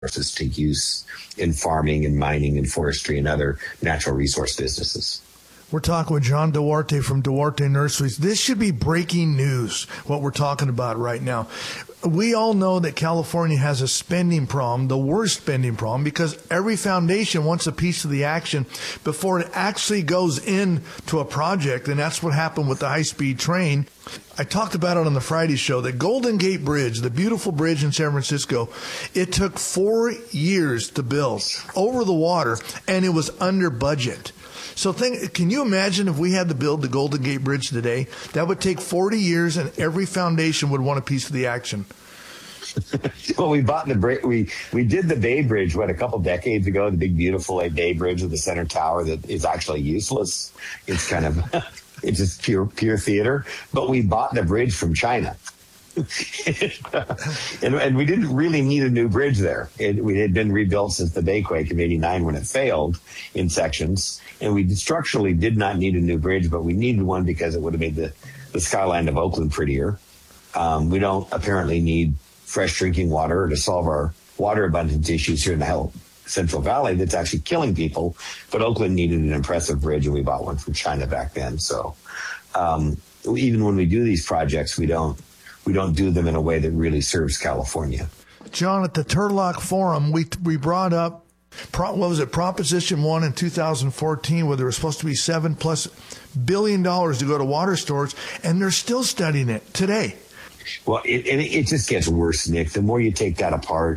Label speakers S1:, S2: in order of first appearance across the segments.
S1: resources to use in farming and mining and forestry and other natural resource businesses.
S2: We're talking with John Duarte from Duarte Nurseries. This should be breaking news, what we're talking about right now. We all know that California has a spending problem, the worst spending problem, because every foundation wants a piece of the action before it actually goes into a project, and that's what happened with the high-speed train. I talked about it on the Friday show, the Golden Gate Bridge, the beautiful bridge in San Francisco. It took 4 years to build over the water, and it was under budget. So can you imagine if we had to build the Golden Gate Bridge today? That would take 40 years, and every foundation would want a piece of the action.
S1: Well, we did the Bay Bridge, a couple decades ago, the big, beautiful Bay Bridge with the center tower that is actually useless. It's kind of, it's just pure theater. But we bought the bridge from China. and we didn't really need a new bridge there. It had been rebuilt since the Bayquake of '89 when it failed in sections. And we structurally did not need a new bridge, but we needed one because it would have made the skyline of Oakland prettier. We don't apparently need fresh drinking water to solve our water abundance issues here in the Central Valley that's actually killing people. But Oakland needed an impressive bridge, and we bought one from China back then. So even when we do these projects, we don't do them in a way that really serves California.
S2: John, at the Turlock Forum, we brought up, Proposition 1 in 2014, where there was supposed to be $7+ billion to go to water stores, and they're still studying it today.
S1: Well, it just gets worse, Nick. The more you take that apart,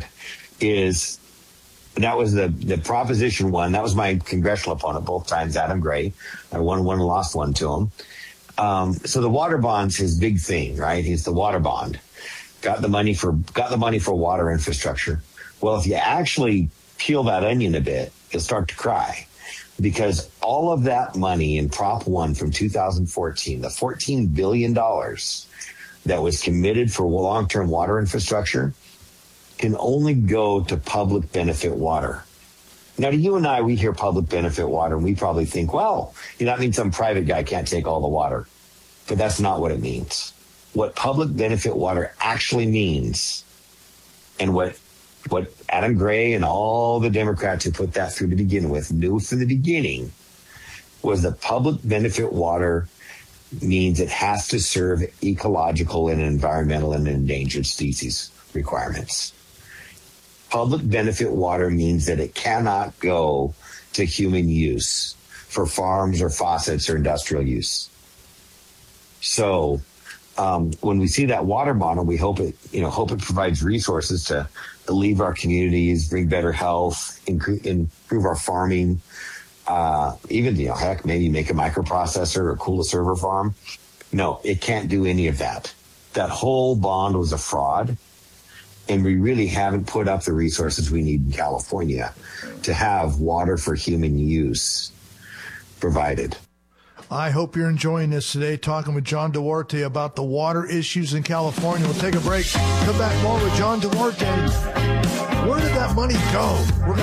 S1: that was the Proposition 1. That was my congressional opponent both times, Adam Gray. I won one and lost one to him. So the water bond's his big thing, right? He's the water bond. Got the money for water infrastructure. Well, if you actually peel that onion a bit, you'll start to cry, because all of that money in Prop 1 from 2014, the $14 billion that was committed for long-term water infrastructure, can only go to public benefit water. Now, to you and I, we hear public benefit water, and we probably think, well, that means some private guy can't take all the water. But that's not what it means. What public benefit water actually means, and what Adam Gray and all the Democrats who put that through to begin with knew from the beginning, was that public benefit water means it has to serve ecological and environmental and endangered species requirements. Public benefit water means that it cannot go to human use for farms or faucets or industrial use. So when we see that water model, we hope it provides resources to leave our communities, bring better health, improve our farming, even, maybe make a microprocessor or cool a server farm. No, it can't do any of that. That whole bond was a fraud. And we really haven't put up the resources we need in California to have water for human use provided.
S2: I hope you're enjoying this today, talking with John Duarte about the water issues in California. We'll take a break. Come back more with John Duarte. Where did that money go? We're going